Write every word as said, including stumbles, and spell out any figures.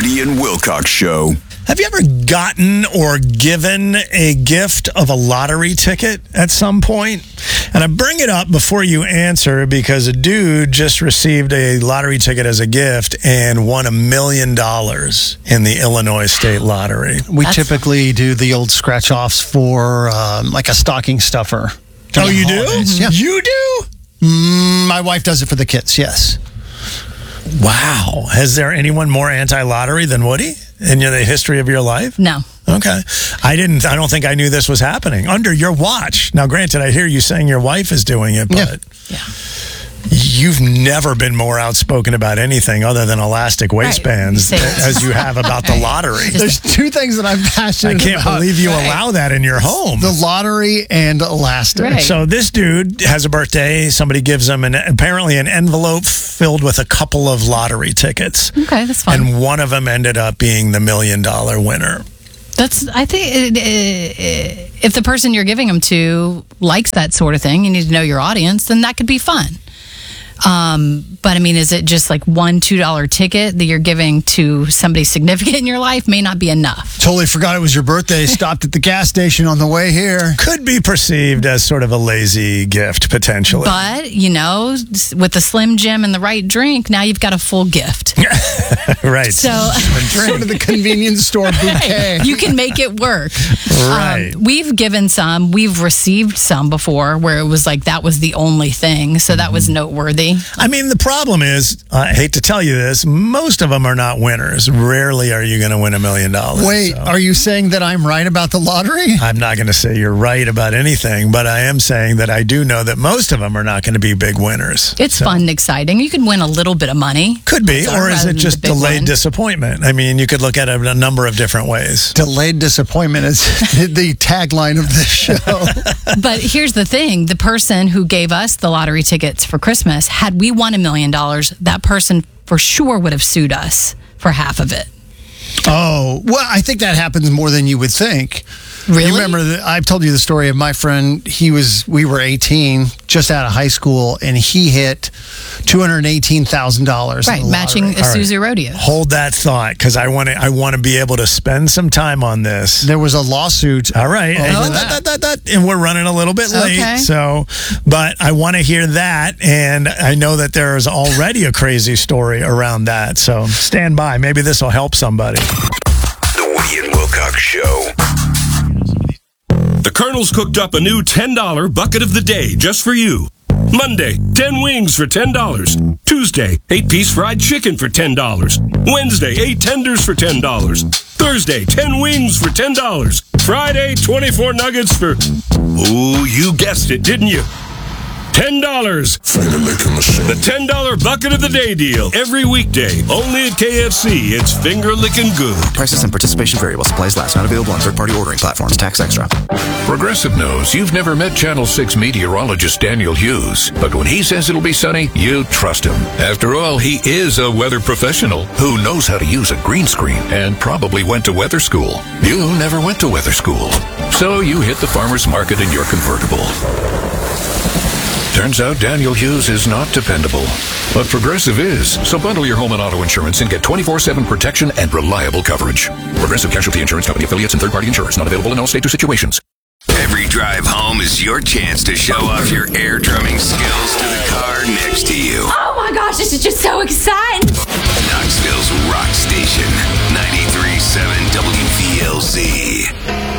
Woody and Wilcox Show. Have you ever gotten or given a gift of a lottery ticket at some point? And I bring it up before you answer because a dude just received a lottery ticket as a gift and won a million dollars in the Illinois State Lottery. We That's typically do the old scratch-offs for um, like a stocking stuffer. Oh, you do? Holidays. Yeah. You do? Mm, my wife does it for the kids, yes. Wow. Has there anyone more anti-lottery than Woody in the history of your life? No. Okay. I didn't, I don't think I knew this was happening under your watch. Now, granted, I hear you saying your wife is doing it, but Yeah. Yeah. you've never been more outspoken about anything other than elastic waistbands Right. You say it. as you have about the lottery. There's two things that I'm I passionate can't about. believe you allow that in your home. The lottery and elastic. Right. So this dude has a birthday. Somebody gives him an apparently an envelope filled with a couple of lottery tickets. Okay, that's fine. And one of them ended up being the million dollar winner. That's, I think, uh, uh, if the person you're giving them to likes that sort of thing, you need to know your audience, then that could be fun. Um, but I mean, is it just like one two dollar ticket that you're giving to somebody significant in your life? May not be enough. Totally forgot it was your birthday. Stopped at the gas station on the way here. Could be perceived as sort of a lazy gift, potentially. But, you know, s- with the Slim Jim and the right drink, now you've got a full gift. Right. So Sort of the convenience store bouquet. you can make it work. Right. Um, we've given some, we've received some before where it was like that was the only thing. So that was noteworthy. I mean, the problem is, I hate to tell you this, most of them are not winners. Rarely are you going to win a million dollars. Wait, so. are you saying that I'm right about the lottery? I'm not going to say you're right about anything, but I am saying that I do know that most of them are not going to be big winners. It's So- fun and exciting. You can win a little bit of money. Could be, So or is rather it than just the big delayed win. disappointment? I mean, you could look at it in a number of different ways. Delayed disappointment is the tagline of this show. But here's the thing. The person who gave us the lottery tickets for Christmas, had we won a million dollars, that person for sure would have sued us for half of it. Oh, well, I think that happens more than you would think. Really? You remember that I've told you the story of my friend. He was, we were eighteen, just out of high school, and he hit two hundred eighteen thousand dollars. Right, matching Isuzu Rodeo. Hold that thought, because I want to. I want to be able to spend some time on this. There was a lawsuit. All right, over and, that. that, that, that, and we're running a little bit late. Okay. So, but I want to hear that, and I know that there is already a crazy story around that. So stand by. Maybe this will help somebody. The Woody and Wilcox Show. The Colonel's cooked up a new ten dollar bucket of the day just for you. Monday, ten wings for ten dollars. Tuesday, eight piece fried chicken for ten dollars. Wednesday, eight tenders for ten dollars. Thursday, ten wings for ten dollars. Friday, twenty-four nuggets for... Ooh, you guessed it, didn't you? ten dollars. The ten dollar bucket of the day deal. Every weekday, only at K F C. It's finger licking good. Prices and participation vary while supplies last. Not available on third-party ordering platforms. Tax extra. Progressive knows you've never met Channel six meteorologist Daniel Hughes, but when he says it'll be sunny, you trust him. After all, he is a weather professional who knows how to use a green screen and probably went to weather school. You never went to weather school, so you hit the farmer's market in your convertible. Turns out Daniel Hughes is not dependable, but Progressive is. So bundle your home and auto insurance and get twenty-four seven protection and reliable coverage. Progressive Casualty Insurance Company affiliates and third-party insurers. Not available in all states or situations. Every drive home is your chance to show off your air drumming skills to the car next to you. Oh my gosh, this is just so exciting.